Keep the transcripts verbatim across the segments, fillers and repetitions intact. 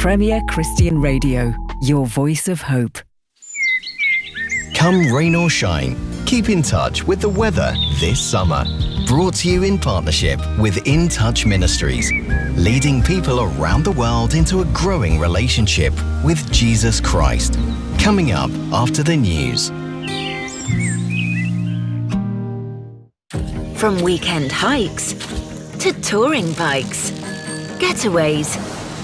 Premier Christian Radio, your voice of hope. Come rain or shine, keep in touch with the weather this summer. Brought to you in partnership with In Touch Ministries, leading people around the world into a growing relationship with Jesus Christ. Coming up after the news. From weekend hikes to touring bikes, getaways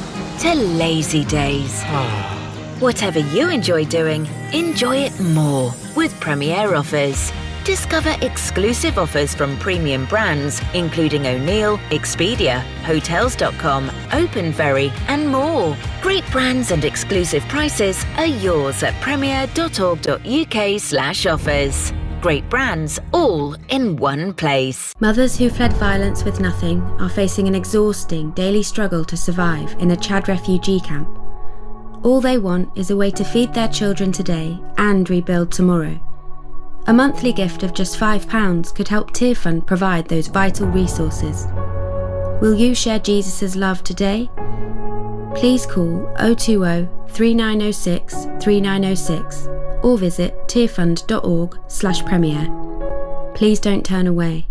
to lazy days. Whatever you enjoy doing, enjoy it more with Premier Offers. Discover exclusive offers from premium brands, including O'Neill, Expedia, Hotels dot com, Openferry, and more. Great brands and exclusive prices are yours at premier dot org dot uk slash offers. Great brands, all in one place. Mothers who fled violence with nothing are facing an exhausting daily struggle to survive in a Chad refugee camp. All they want is a way to feed their children today and rebuild tomorrow. A monthly gift of just five pounds could help Tearfund provide those vital resources. Will you share Jesus' love today? Please call oh two oh, three nine oh six, three nine oh six or visit tearfund dot org slash premier. Please don't turn away.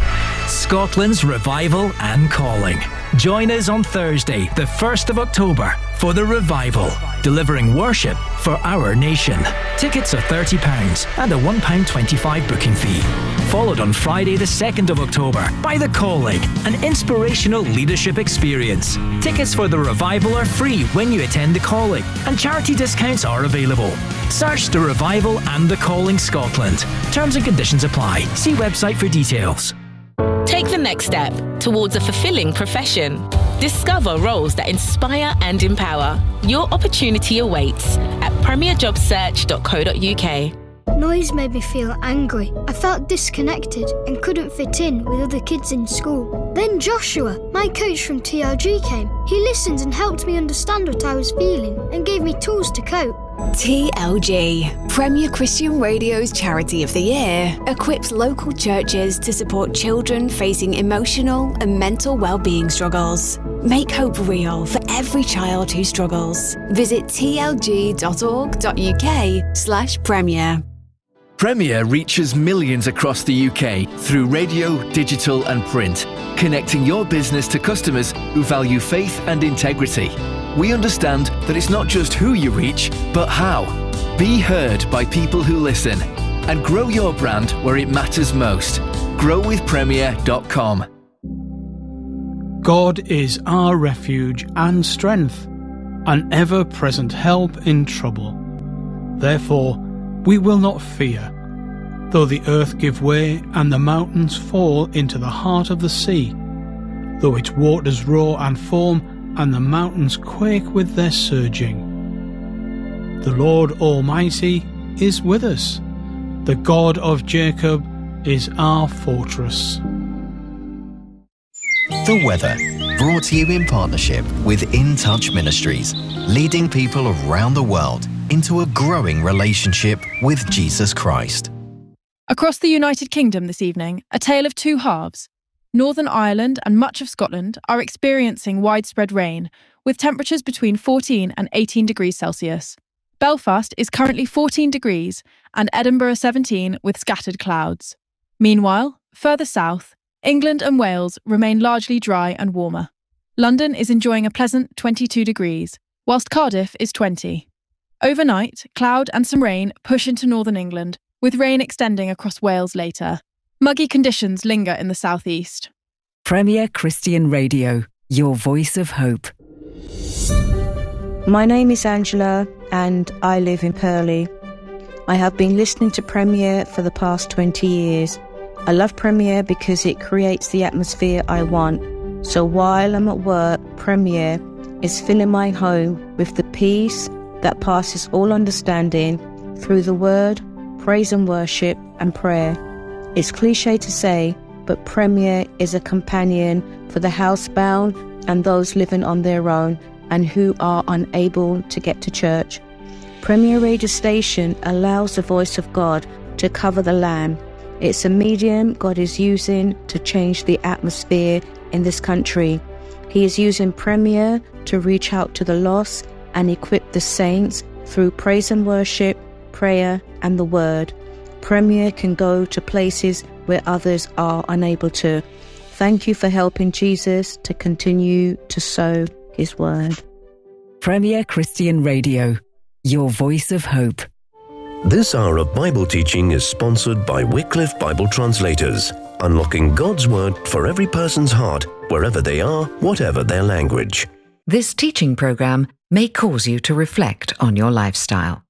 Scotland's Revival and Calling. Join us on Thursday, the first of October, for the Revival, delivering worship for our nation. Tickets are thirty pounds and a one pound twenty-five booking fee. Followed on Friday, the second of October, by The Calling, an inspirational leadership experience. Tickets for the Revival are free when you attend The Calling, and charity discounts are available. Search The Revival and The Calling Scotland. Terms and conditions apply. See website for details. Take the next step towards a fulfilling profession. Discover roles that inspire and empower. Your opportunity awaits at premier job search dot co dot uk. Noise made me feel angry. I felt disconnected and couldn't fit in with other kids in school. Then Joshua, my coach from T L G, came. He listened and helped me understand what I was feeling and gave me tools to cope. T L G, Premier Christian Radio's Charity of the Year, equips local churches to support children facing emotional and mental well-being struggles. Make hope real for every child who struggles. Visit t l g dot org dot u k slash premier. Premier reaches millions across the U K through radio, digital and print, connecting your business to customers who value faith and integrity. We understand that it's not just who you reach, but how. Be heard by people who listen and grow your brand where it matters most. grow with premier dot com. God is our refuge and strength, an ever-present help in trouble. Therefore, we will not fear, though the earth give way and the mountains fall into the heart of the sea, though its waters roar and foam and the mountains quake with their surging. The Lord Almighty is with us. The God of Jacob is our fortress. The weather, brought to you in partnership with In Touch Ministries, leading people around the world into a growing relationship with Jesus Christ. Across the United Kingdom this evening, a tale of two halves. Northern Ireland and much of Scotland are experiencing widespread rain, with temperatures between fourteen and eighteen degrees Celsius. Belfast is currently fourteen degrees and Edinburgh seventeen with scattered clouds. Meanwhile, further south, England and Wales remain largely dry and warmer. London is enjoying a pleasant twenty-two degrees, whilst Cardiff is twenty. Overnight, cloud and some rain push into northern England, with rain extending across Wales later. Muggy conditions linger in the southeast. Premier Christian Radio, your voice of hope. My name is Angela and I live in Purley. I have been listening to Premier for the past twenty years. I love Premier because it creates the atmosphere I want. So while I'm at work, Premier is filling my home with the peace that passes all understanding through the word, praise and worship and prayer. It's cliche to say, but Premier is a companion for the housebound and those living on their own and who are unable to get to church. Premier Radio Station allows the voice of God to cover the land. It's a medium God is using to change the atmosphere in this country. He is using Premier to reach out to the lost and equip the saints through praise and worship, prayer, and the word. Premier can go to places where others are unable to. Thank you for helping Jesus to continue to sow his word. Premier Christian Radio, your voice of hope. This hour of Bible teaching is sponsored by Wycliffe Bible Translators, unlocking God's word for every person's heart, wherever they are, whatever their language. This teaching program may cause you to reflect on your lifestyle.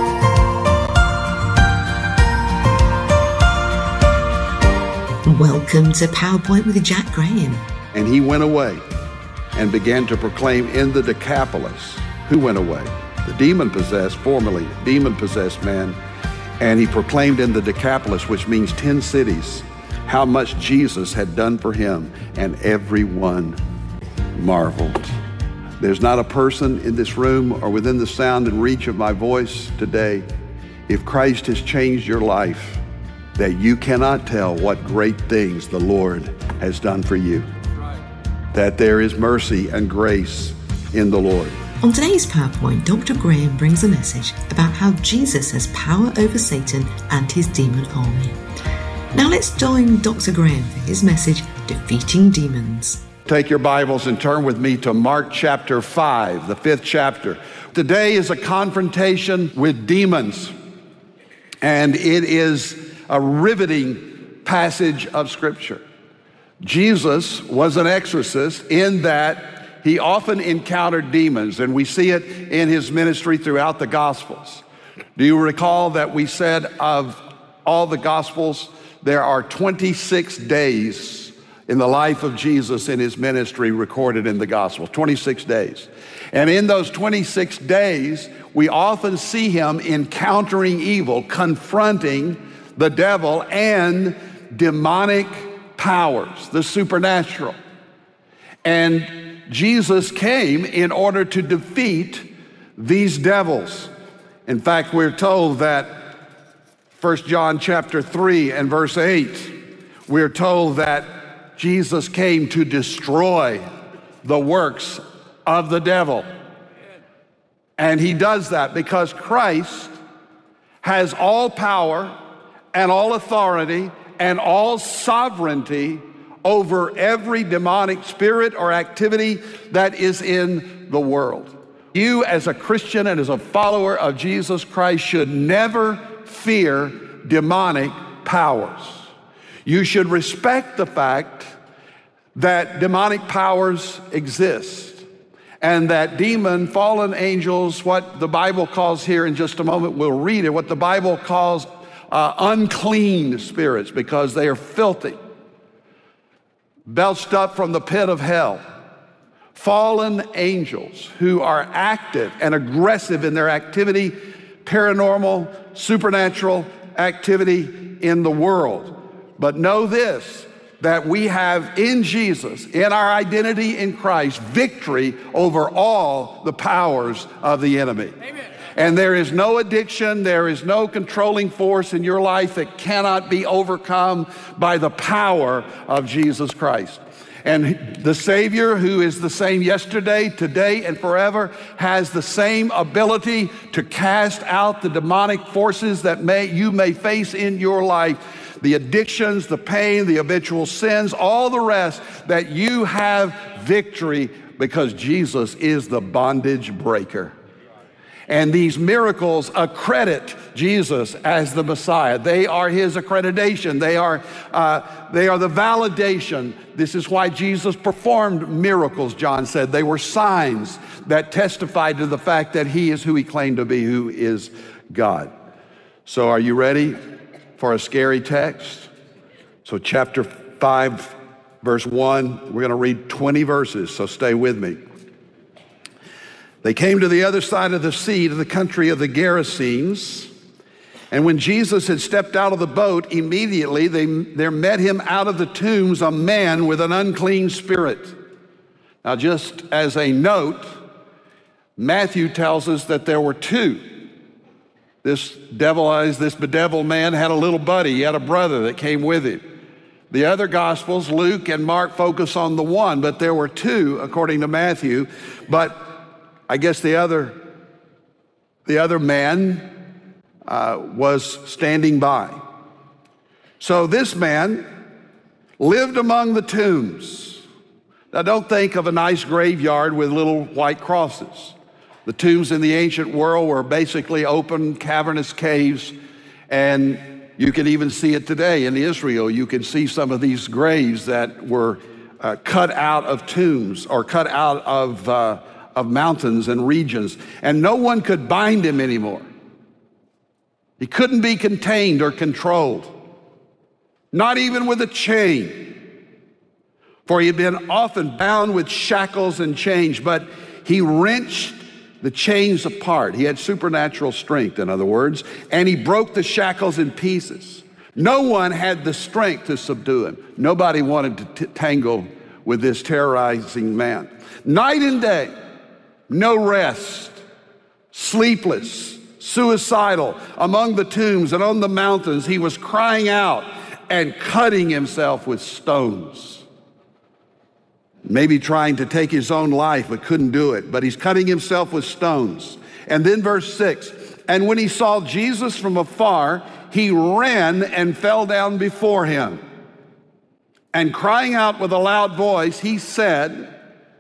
Welcome to PowerPoint with Jack Graham. And he went away and began to proclaim in the Decapolis. Who went away? The demon-possessed, formerly demon-possessed man. And he proclaimed in the Decapolis, which means ten cities, how much Jesus had done for him. And everyone marveled. There's not a person in this room or within the sound and reach of my voice today, if Christ has changed your life, that you cannot tell what great things the Lord has done for you. That there is mercy and grace in the Lord. On today's PowerPoint, Doctor Graham brings a message about how Jesus has power over Satan and his demon army. Now let's join Doctor Graham for his message, Defeating Demons. Take your Bibles and turn with me to Mark chapter five, the fifth chapter. Today is a confrontation with demons, and it is a riveting passage of Scripture. Jesus was an exorcist in that he often encountered demons, and we see it in his ministry throughout the Gospels. Do you recall that we said of all the Gospels, there are twenty-six days in the life of Jesus in his ministry recorded in the Gospel, twenty-six days. And in those twenty-six days, we often see him encountering evil, confronting the devil and demonic powers, the supernatural. And Jesus came in order to defeat these devils. In fact, we're told that First John chapter three and verse eight, we're told that Jesus came to destroy the works of the devil. And he does that because Christ has all power and all authority and all sovereignty over every demonic spirit or activity that is in the world. You as a Christian and as a follower of Jesus Christ should never fear demonic powers. You should respect the fact that demonic powers exist and that demon, fallen angels, what the Bible calls here in just a moment, we'll read it, what the Bible calls Uh, unclean spirits, because they are filthy, belched up from the pit of hell. Fallen angels who are active and aggressive in their activity, paranormal, supernatural activity in the world. But know this, that we have in Jesus, in our identity in Christ, victory over all the powers of the enemy. Amen. And there is no addiction, there is no controlling force in your life that cannot be overcome by the power of Jesus Christ. And the Savior, who is the same yesterday, today, and forever, has the same ability to cast out the demonic forces that may you may face in your life. The addictions, the pain, the habitual sins, all the rest, that you have victory because Jesus is the bondage breaker. And these miracles accredit Jesus as the Messiah. They are his accreditation. They are, uh, they are the validation. This is why Jesus performed miracles, John said. They were signs that testified to the fact that he is who he claimed to be, who is God. So are you ready for a scary text? So chapter five, verse one, we're going to read twenty verses, so stay with me. They came to the other side of the sea, to the country of the Gerasenes. And when Jesus had stepped out of the boat, immediately they, there met him out of the tombs a man with an unclean spirit. Now, just as a note, Matthew tells us that there were two. This devilized, this bedeviled man had a little buddy. He had a brother that came with him. The other Gospels, Luke and Mark, focus on the one, but there were two, according to Matthew. But I guess the other, the other man uh, was standing by. So this man lived among the tombs. Now don't think of a nice graveyard with little white crosses. The tombs in the ancient world were basically open, cavernous caves, and you can even see it today in Israel. You can see some of these graves that were uh, cut out of tombs or cut out of, uh, of mountains and regions, and no one could bind him anymore. He couldn't be contained or controlled, not even with a chain, for he had been often bound with shackles and chains, but he wrenched the chains apart. He had supernatural strength, in other words, and he broke the shackles in pieces. No one had the strength to subdue him. Nobody wanted to t- tangle with this terrorizing man. Night and day, no rest, sleepless, suicidal, among the tombs and on the mountains, he was crying out and cutting himself with stones. Maybe trying to take his own life, but couldn't do it. But he's cutting himself with stones. And then verse six, and when he saw Jesus from afar, he ran and fell down before him. And crying out with a loud voice, he said,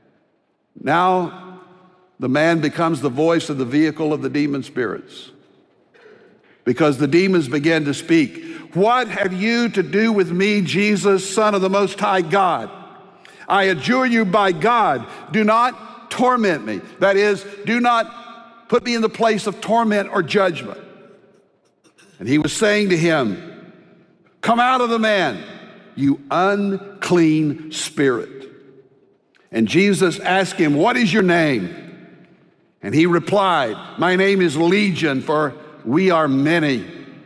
now the man becomes the voice of the vehicle of the demon spirits. Because the demons began to speak. What have you to do with me, Jesus, Son of the Most High God? I adjure you by God, do not torment me. That is, do not put me in the place of torment or judgment. And he was saying to him, come out of the man, you unclean spirit. And Jesus asked him, what is your name? And he replied, my name is Legion, for we are many.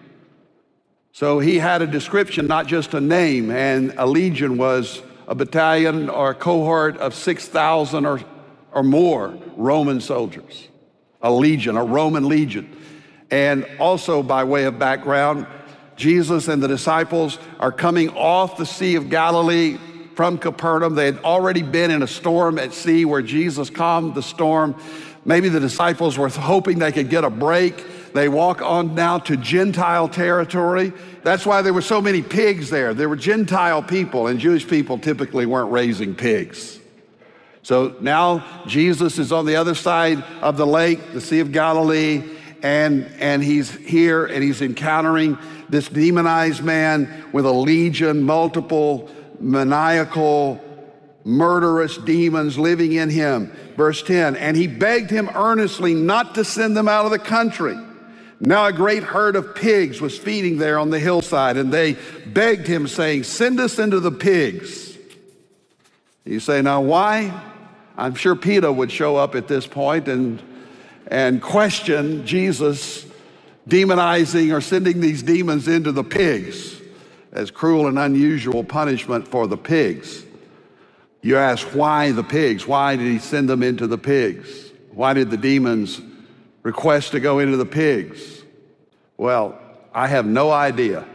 So he had a description, not just a name, and a legion was a battalion or a cohort of six thousand or, or more Roman soldiers. A legion, a Roman legion. And also, by way of background, Jesus and the disciples are coming off the Sea of Galilee from Capernaum. They had already been in a storm at sea where Jesus calmed the storm. Maybe the disciples were hoping they could get a break. They walk on now to Gentile territory. That's why there were so many pigs there. There were Gentile people, and Jewish people typically weren't raising pigs. So now Jesus is on the other side of the lake, the Sea of Galilee, and, and he's here and he's encountering this demonized man with a legion, multiple maniacal, murderous demons living in him. Verse ten, and he begged him earnestly not to send them out of the country. Now a great herd of pigs was feeding there on the hillside, and they begged him, saying, send us into the pigs. You say, now why? I'm sure PETA would show up at this point and, and question Jesus demonizing or sending these demons into the pigs as cruel and unusual punishment for the pigs. You ask, why the pigs? Why did he send them into the pigs? Why did the demons request to go into the pigs? Well, I have no idea.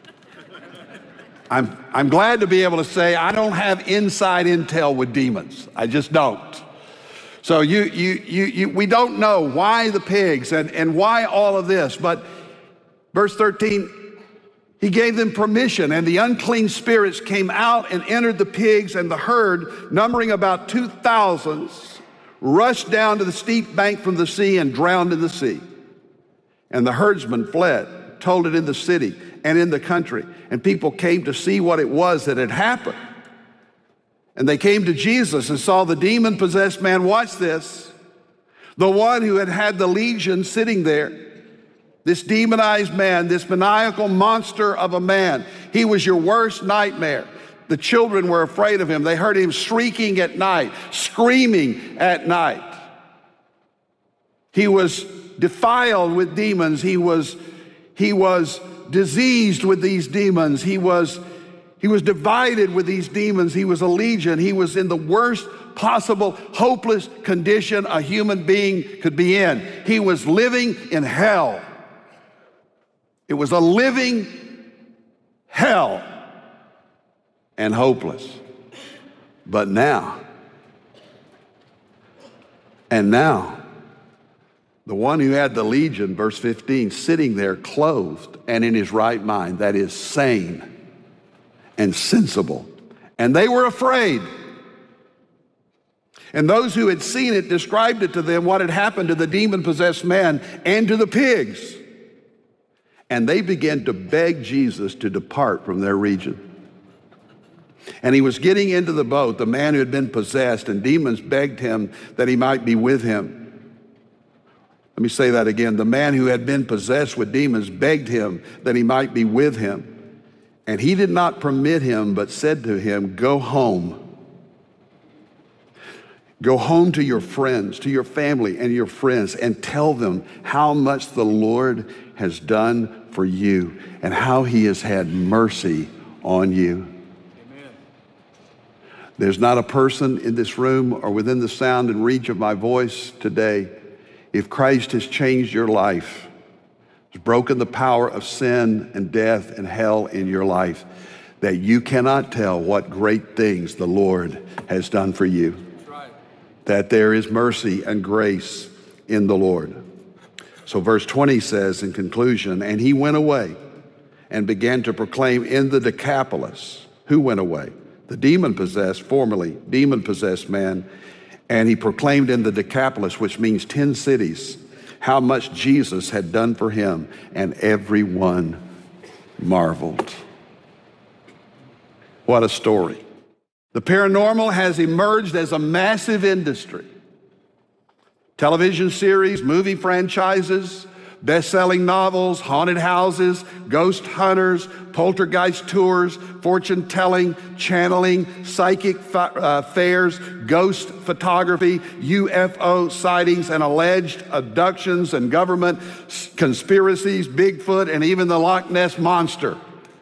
I'm, I'm glad to be able to say I don't have inside intel with demons. I just don't. So you, you, you, you, we don't know why the pigs and, and why all of this. But verse thirteen, he gave them permission, and the unclean spirits came out and entered the pigs, and the herd, numbering about two thousand, rushed down to the steep bank from the sea and drowned in the sea. And the herdsmen fled, told it in the city and in the country, and people came to see what it was that had happened. And they came to Jesus and saw the demon-possessed man, watch this, the one who had had the legion sitting there, this demonized man, this maniacal monster of a man. He was your worst nightmare. The children were afraid of him. They heard him shrieking at night, screaming at night. He was defiled with demons. He was, he was diseased with these demons. He was, he was divided with these demons. He was a legion. He was in the worst possible hopeless condition a human being could be in. He was living in hell. It was a living hell. and hopeless. But now, and now, the one who had the legion, verse fifteen, sitting there clothed and in his right mind, that is sane and sensible. And they were afraid. And those who had seen it described it to them what had happened to the demon-possessed man and to the pigs. And they began to beg Jesus to depart from their region. And he was getting into the boat, the man who had been possessed, and demons begged him that he might be with him. Let me say that again. The man who had been possessed with demons begged him that he might be with him. And he did not permit him, but said to him, go home. Go home to your friends, to your family and your friends, and tell them how much the Lord has done for you and how he has had mercy on you. Amen. There's not a person in this room or within the sound and reach of my voice today, if Christ has changed your life, has broken the power of sin and death and hell in your life, that you cannot tell what great things the Lord has done for you. That there is mercy and grace in the Lord. So verse twenty says in conclusion, and he went away and began to proclaim in the Decapolis. Who went away? The demon-possessed, formerly demon-possessed man. And he proclaimed in the Decapolis, which means ten cities, how much Jesus had done for him, and everyone marveled. What a story. The paranormal has emerged as a massive industry. Television series, movie franchises, best-selling novels, haunted houses, ghost hunters, poltergeist tours, fortune-telling, channeling, psychic fa- uh, fairs, ghost photography, U F O sightings, and alleged abductions and government conspiracies, Bigfoot, and even the Loch Ness Monster.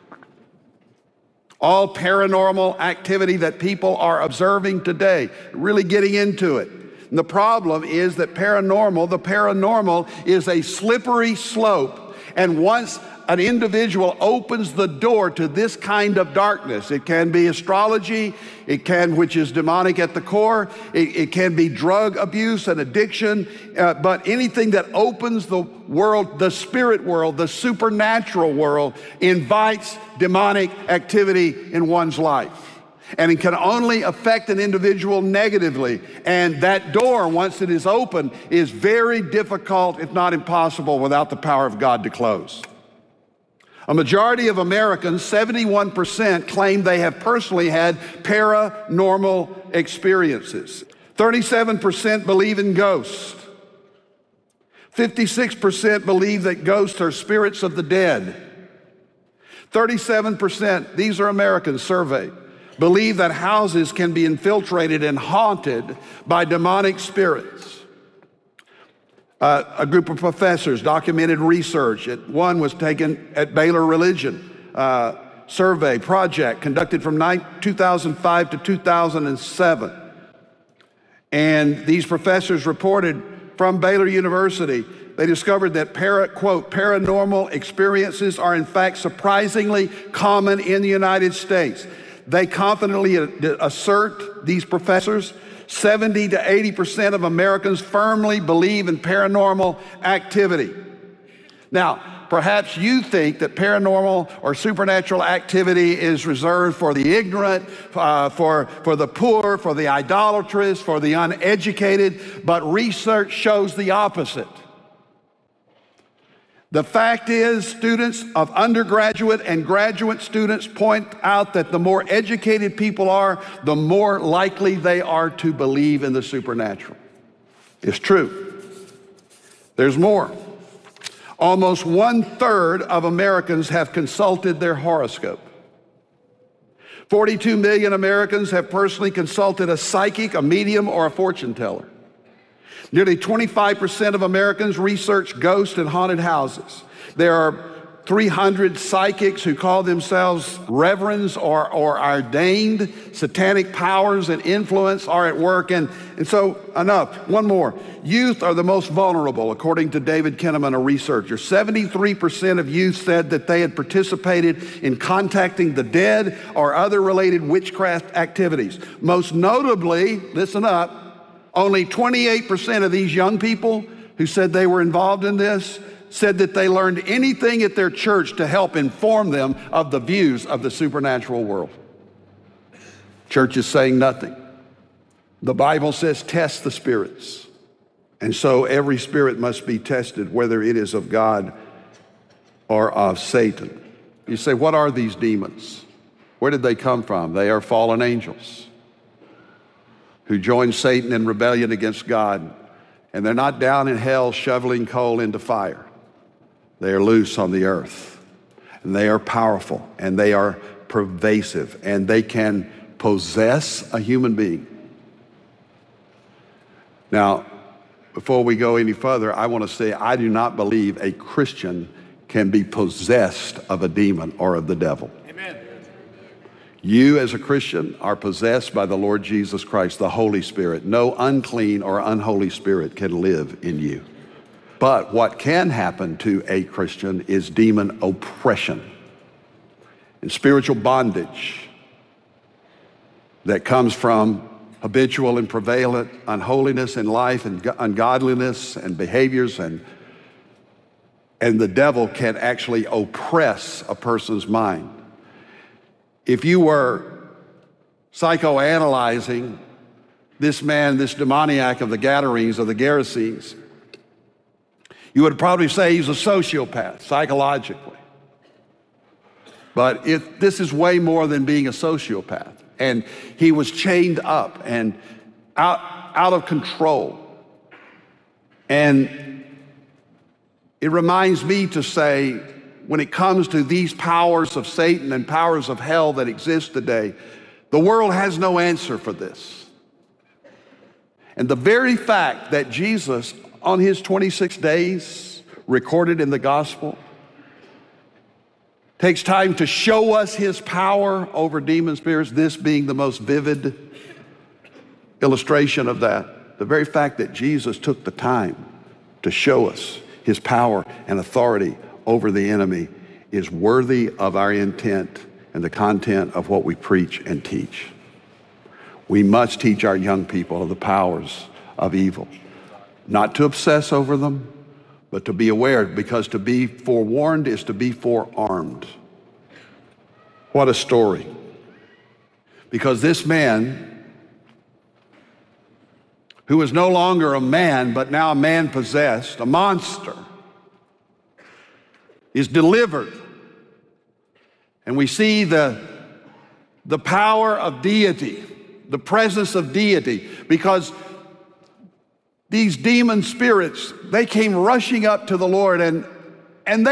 All paranormal activity that people are observing today, really getting into it. And the problem is that paranormal, the paranormal is a slippery slope. And once an individual opens the door to this kind of darkness, it can be astrology, it can, which is demonic at the core, it, it can be drug abuse and addiction, uh, but anything that opens the world, the spirit world, the supernatural world, invites demonic activity in one's life. And it can only affect an individual negatively. And that door, once it is open, is very difficult, if not impossible, without the power of God to close. A majority of Americans, seventy-one percent, claim they have personally had paranormal experiences. thirty-seven percent believe in ghosts. fifty-six percent believe that ghosts are spirits of the dead. thirty-seven percent, these are Americans surveyed, believe that houses can be infiltrated and haunted by demonic spirits. Uh, a group of professors documented research. It, one was taken at Baylor Religion uh, survey project conducted from two thousand five to two thousand seven. And these professors reported from Baylor University, they discovered that, para, quote, paranormal experiences are in fact surprisingly common in the United States. They confidently assert, these professors, seventy to eighty percent of Americans firmly believe in paranormal activity. Now, perhaps you think that paranormal or supernatural activity is reserved for the ignorant, uh, for, for the poor, for the idolatrous, for the uneducated, but research shows the opposite. The fact is, students of undergraduate and graduate students point out that the more educated people are, the more likely they are to believe in the supernatural. It's true. There's more. Almost one third of Americans have consulted their horoscope. forty-two million Americans have personally consulted a psychic, a medium, or a fortune teller. Nearly twenty-five percent of Americans research ghost and haunted houses. There are three hundred psychics who call themselves reverends or, or ordained. Satanic powers and influence are at work. And, and so, enough. One more. Youth are the most vulnerable, according to David Kinnaman, a researcher. seventy-three percent of youth said that they had participated in contacting the dead or other related witchcraft activities. Most notably, listen up, only twenty-eight percent of these young people who said they were involved in this said that they learned anything at their church to help inform them of the views of the supernatural world. Church is saying nothing. The Bible says test the spirits. And so every spirit must be tested, whether it is of God or of Satan. You say, what are these demons? Where did they come from? They are fallen angels who joined Satan in rebellion against God. And they're not down in hell shoveling coal into fire. They are loose on the earth, and they are powerful, and they are pervasive, and they can possess a human being. Now, before we go any further, I want to say I do not believe a Christian can be possessed of a demon or of the devil. Amen. You as a Christian are possessed by the Lord Jesus Christ, the Holy Spirit. No unclean or unholy spirit can live in you. But what can happen to a Christian is demon oppression and spiritual bondage that comes from habitual and prevalent unholiness in life and ungodliness and behaviors, and, and the devil can actually oppress a person's mind. If you were psychoanalyzing this man, this demoniac of the Gadarenes, of the Gerasenes, you would probably say he's a sociopath, psychologically. But it, this is way more than being a sociopath. And he was chained up and out, out of control. And it reminds me to say, when it comes to these powers of Satan and powers of hell that exist today, the world has no answer for this. And the very fact that Jesus, on his twenty-six days recorded in the gospel, takes time to show us his power over demon spirits, this being the most vivid illustration of that. The very fact that Jesus took the time to show us his power and authority over the enemy is worthy of our intent and the content of what we preach and teach. We must teach our young people of the powers of evil. Not to obsess over them, but to be aware, because to be forewarned is to be forearmed. What a story. Because this man, who is no longer a man, but now a man possessed, a monster, is delivered. And we see the, the power of deity, the presence of deity, because these demon spirits, they came rushing up to the Lord, and, and they